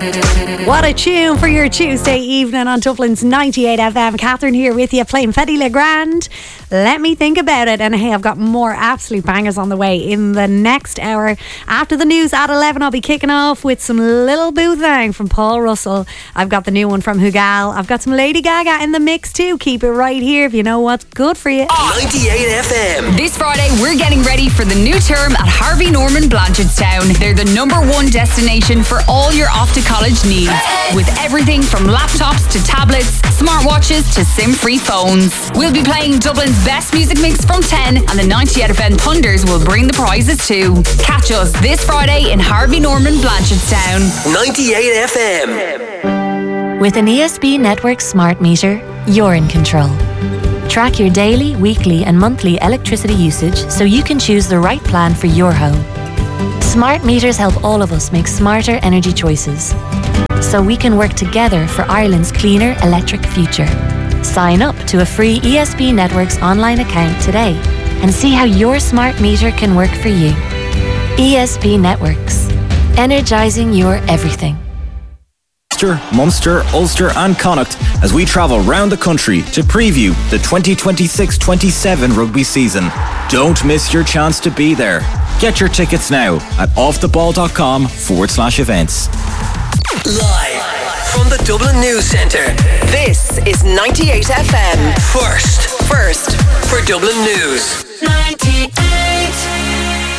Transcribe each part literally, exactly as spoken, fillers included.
What a tune for your Tuesday evening on Dublin's ninety-eight F M. Catherine here with you playing Fedde Le Grand. Let me think about it. And hey, I've got more absolute bangers on the way in the next hour. After the news at eleven, I'll be kicking off with some Little Boo Thang from Paul Russell. I've got the new one from Hugal. I've got some Lady Gaga in the mix too. Keep it right here if you know what's good for you. ninety-eight F M. This Friday, we're getting ready for the new term at Harvey Norman Blanchardstown. They're the number one destination for all your off to college needs, with everything from laptops to tablets, smartwatches to SIM-free phones. We'll be playing Dublin's best music mix from ten, and the ninety-eight F M Thunders will bring the prizes too. Catch us this Friday in Harvey Norman Blanchardstown. ninety-eight F M. With an E S B Network smart meter, you're in control. Track your daily, weekly and monthly electricity usage so you can choose the right plan for your home. Smart meters help all of us make smarter energy choices, so we can work together for Ireland's cleaner electric future. Sign up to a free E S B Networks online account today and see how your smart meter can work for you. E S B Networks. Energising your everything. Ulster, Munster, Ulster and Connacht as we travel round the country to preview the twenty twenty-six twenty-seven rugby season. Don't miss your chance to be there. Get your tickets now at offtheball.com forward slash events. Live from the Dublin News Centre, this is ninety-eight F M. First, first for Dublin News. ninety-eight.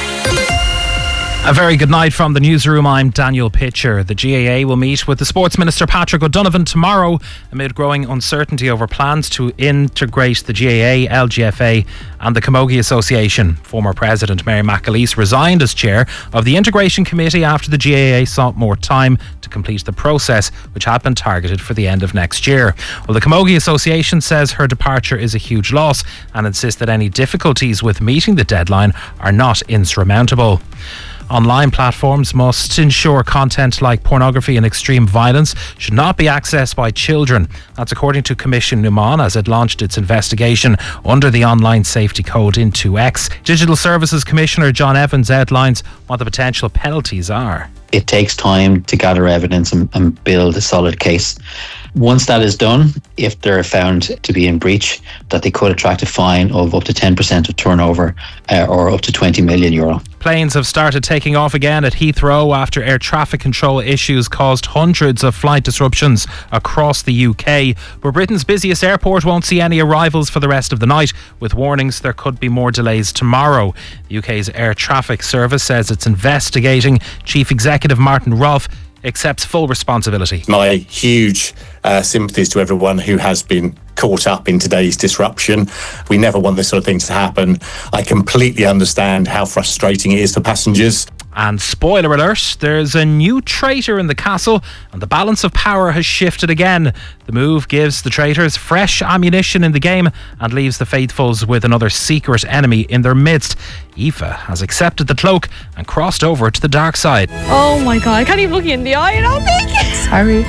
A very good night from the newsroom. I'm Daniel Pitcher. The G A A will meet with the Sports Minister Patrick O'Donovan tomorrow amid growing uncertainty over plans to integrate the G A A, L G F A and the Camogie Association. Former President Mary McAleese resigned as chair of the Integration Committee after the G A A sought more time to complete the process, which had been targeted for the end of next year. Well, the Camogie Association says her departure is a huge loss and insists that any difficulties with meeting the deadline are not insurmountable. Online platforms must ensure content like pornography and extreme violence should not be accessed by children. That's according to Commission Numan as it launched its investigation under the Online Safety Code into X. Digital Services Commissioner John Evans outlines what the potential penalties are. It takes time to gather evidence and, and build a solid case. Once that is done, if they're found to be in breach, that they could attract a fine of up to ten percent of turnover uh, or up to twenty million euro. Planes have started taking off again at Heathrow after air traffic control issues caused hundreds of flight disruptions across the U K. But Britain's busiest airport won't see any arrivals for the rest of the night, with warnings there could be more delays tomorrow. The U K's Air Traffic Service says it's investigating. Chief Executive Martin Rolfe accepts full responsibility. My huge uh, sympathies to everyone who has been caught up in today's disruption. We never want this sort of thing to happen. I completely understand how frustrating it is for passengers. And spoiler alert, there's a new traitor in the castle and the balance of power has shifted again. The move gives the traitors fresh ammunition in the game and leaves the faithfuls with another secret enemy in their midst. Aoife has accepted the cloak and crossed over to the dark side. Oh my god, I can't even look you in the eye, I don't think it. Sorry.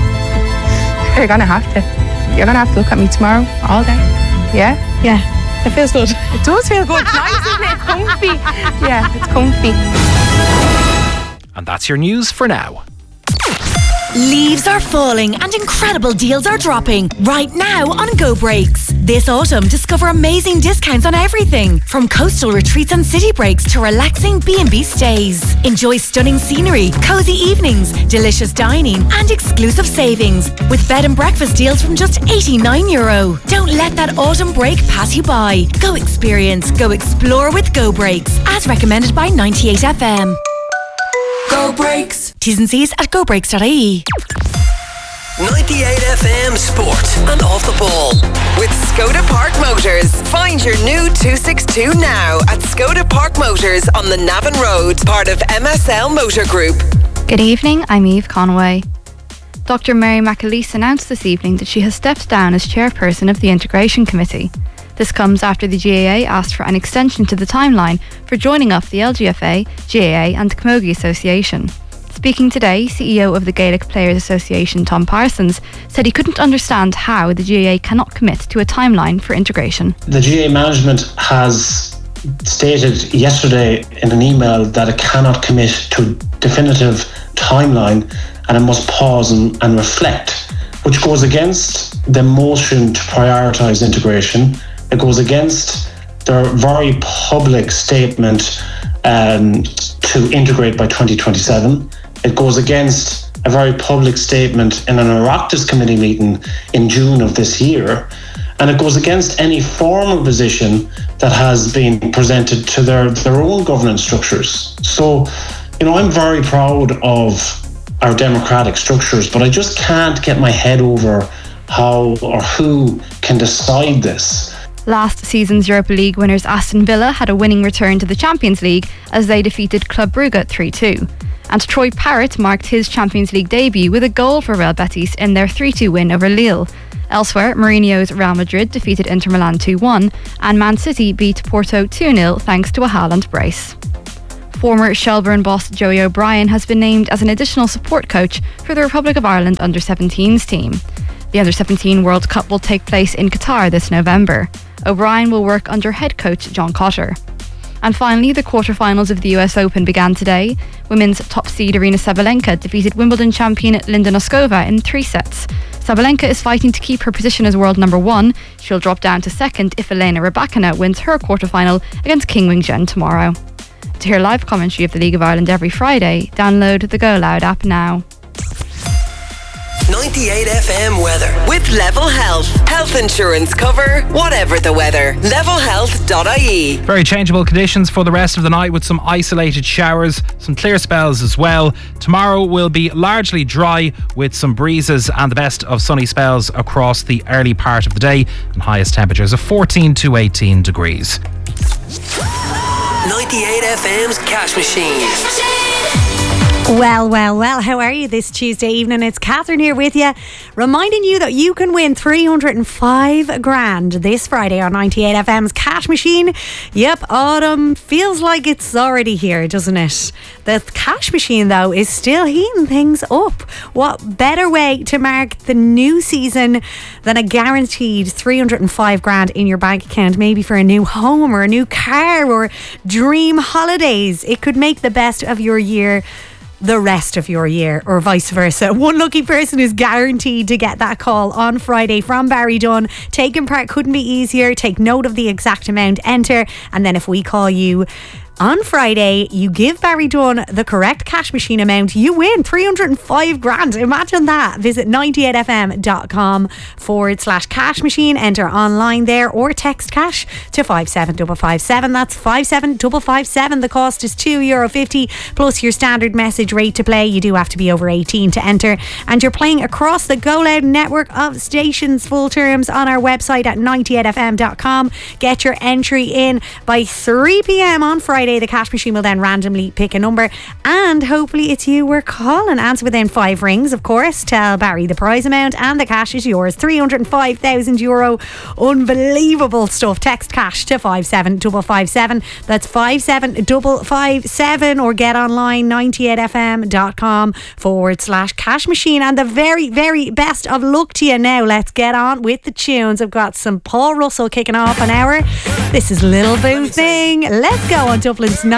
You're gonna have to. You're gonna have to look at me tomorrow all day. Yeah? Yeah. It feels good. It does feel good. It's nice, isn't it? It's comfy. Yeah, it's comfy. And that's your news for now. Leaves are falling and incredible deals are dropping right now on Go Breaks. This autumn, discover amazing discounts on everything from coastal retreats and city breaks to relaxing B and B stays. Enjoy stunning scenery, cozy evenings, delicious dining and exclusive savings with bed and breakfast deals from just eighty-nine euro. Don't let that autumn break pass you by. Go experience, go explore with Go Breaks, as recommended by ninety-eight F M. Go Breaks. T's and C's at go breaks dot I E. ninety-eight F M Sport and Off the Ball with Skoda Park Motors. Find your new two sixty-two now at Skoda Park Motors on the Navan Road, part of M S L Motor Group. Good evening, I'm Eve Conway. Doctor Mary McAleese announced this evening that she has stepped down as chairperson of the Integration Committee. This comes after the G A A asked for an extension to the timeline for joining up the L G F A, G A A and the Camogie Association. Speaking today, C E O of the Gaelic Players Association, Tom Parsons, said he couldn't understand how the G A A cannot commit to a timeline for integration. The G A A management has stated yesterday in an email that it cannot commit to a definitive timeline and it must pause and, and reflect, which goes against the motion to prioritise integration. It goes against their very public statement um, to integrate by twenty twenty-seven. It goes against a very public statement in an Oireachtas committee meeting in June of this year. And it goes against any formal position that has been presented to their, their own governance structures. So, you know, I'm very proud of our democratic structures, but I just can't get my head over how or who can decide this. Last season's Europa League winners Aston Villa had a winning return to the Champions League as they defeated Club Brugge three two. And Troy Parrott marked his Champions League debut with a goal for Real Betis in their three two win over Lille. Elsewhere, Mourinho's Real Madrid defeated Inter Milan two one and Man City beat Porto two nil thanks to a Haaland brace. Former Shelbourne boss Joey O'Brien has been named as an additional support coach for the Republic of Ireland under seventeens team. The under seventeen World Cup will take place in Qatar this November. O'Brien will work under head coach John Cotter. And finally, the quarterfinals of the U S Open began today. Women's top seed Aryna Sabalenka defeated Wimbledon champion Linda Noskova in three sets. Sabalenka is fighting to keep her position as world number one. She'll drop down to second if Elena Rybakina wins her quarterfinal against Qing Weizhen tomorrow. To hear live commentary of the League of Ireland every Friday, download the Go Loud app now. ninety-eight F M weather with Level Health. Health insurance cover, whatever the weather. level health dot I E. Very changeable conditions for the rest of the night with some isolated showers, some clear spells as well. Tomorrow will be largely dry with some breezes and the best of sunny spells across the early part of the day and highest temperatures of fourteen to eighteen degrees. ninety-eight F M's Cash Machine. Well, well, well, how are you this Tuesday evening? It's Catherine here with you, reminding you that you can win three hundred five grand this Friday on ninety-eight F M's Cash Machine. Yep, autumn feels like it's already here, doesn't it? The Cash Machine, though, is still heating things up. What better way to mark the new season than a guaranteed three hundred five grand in your bank account, maybe for a new home or a new car or dream holidays. It could make the best of your year the rest of your year, or vice versa. One lucky person is guaranteed to get that call on Friday from Barry Dunn. Taking part couldn't be easier. Take note of the exact amount, enter, and then if we call you on Friday, you give Barry Dunn the correct Cash Machine amount, you win three hundred five grand. Imagine that. Visit ninety-eight f m dot com forward slash cash machine. Enter online there or text cash to five seven five five seven. That's five seven five five seven. The cost is two euro fifty plus your standard message rate to play. You do have to be over eighteen to enter. And you're playing across the Go Loud network of stations. Full terms on our website at ninety-eight f m dot com. Get your entry in by three p m on Friday. The Cash Machine will then randomly pick a number and hopefully it's you we're calling. Answer within five rings, of course. Tell Barry the prize amount and the cash is yours. three hundred five thousand euro. Unbelievable stuff. Text cash to five seven five five seven. That's five seven five five seven, or get online ninety-eight f m dot com forward slash cash machine. And the very, very best of luck to you now. Let's get on with the tunes. I've got some Paul Russell kicking off an hour. This is Little Boo Thing. Let's go on Dublin's